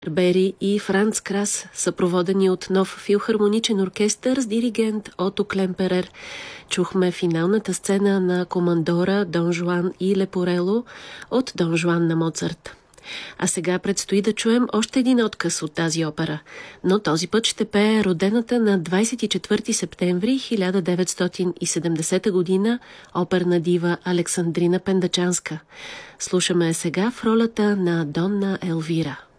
Бери и Франц Крас, съпроводени от нов филхармоничен оркестър с диригент Ото Клемперер. Чухме финалната сцена на Командора, Дон Жуан и Лепорело от Дон Жуан на Моцарт. А сега предстои да чуем още един откъс от тази опера, но този път ще пее родената на 24 септември 1970 година оперна дива Александрина Пендачанска. Слушаме сега в ролята на Донна Елвира.